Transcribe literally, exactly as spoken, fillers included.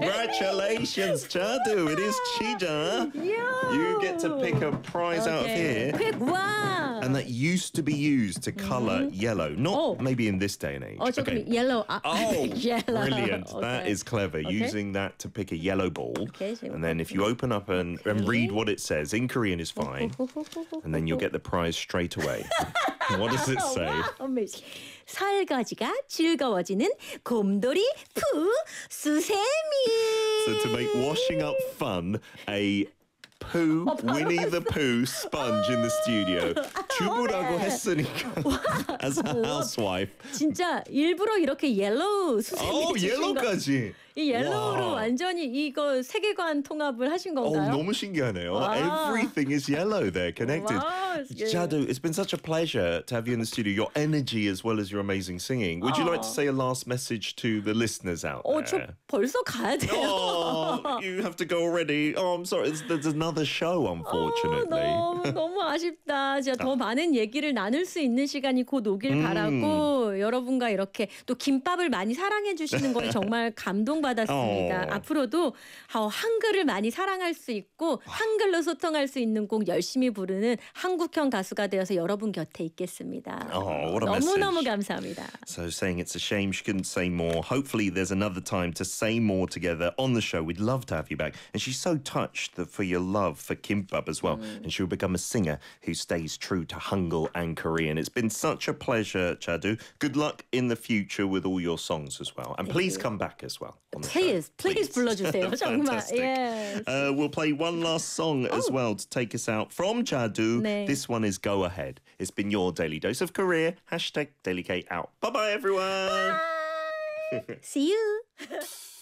Congratulations, Chadu. It is Chija. You get to pick a prize out of here. Pick one. And that used to be used to color yellow. Not Oh. maybe in this day and age. 어, 조금 Okay. yellow. 아, Oh, yellow. brilliant. Okay. That is clever. Okay. Using that to pick a yellow ball. Okay, so- And then if you open up and, and read what it says, in Korean is fine. And then you'll get the prize straight away. What does it say? Amazing. 설거지가 즐거워지는 곰돌이 푸 수세미. So to make washing up fun, a poo, Winnie the Pooh sponge in the studio. 주부라고 했으니까 as a housewife. 진짜 일부러 이렇게 옐로우 수세미 어, 주신 거. 옐로우까지. 이 옐로우로 와. 완전히 이거 세계관 통합을 하신 Oh, 건가요? 너무 신기하네요. Wow. Everything is yellow there, connected. Wow, it's good. Jadu, it's been such a pleasure to have you in the studio. Your energy as well as your amazing singing. Would you like to say a last message to the listeners out 어, 저 there? 벌써 가야 돼요. Oh, you have to go already. Oh, I'm sorry. There's, there's another show, unfortunately. 어, 너무 너무 아쉽다. 진짜 더 많은 얘기를 나눌 수 있는 시간이 곧 오길 바라고 여러분과 이렇게 또 김밥을 많이 사랑해 주시는 거에 정말 감동받았습니다. 어. 앞으로도 어, 한글을 많이 사랑할 수 있고 한글로 소통할 수 있는 곡 열심히 부르는 한국형 가수가 되어서 여러분 곁에 있겠습니다. Oh, what a 너무너무 message. 감사합니다. So saying it's a shame she couldn't say more. Hopefully there's another time to say more together on the show. We'd love to have you back. And she's so touched that for your love for kimbap as well. And she'll become a singer who stays true to Hangul and Korean. It's been such a pleasure, Chadu. Good luck in the future with all your songs as well. And please come back as well on the Please, show. please 불러주세요. 정말. Fantastic. Yes. Uh, we'll play one last song as well to take us out from Chadu. 네. This one is Go Ahead. It's been your Daily Dose of Korea. Hashtag Daily K out. Bye-bye, everyone. See you.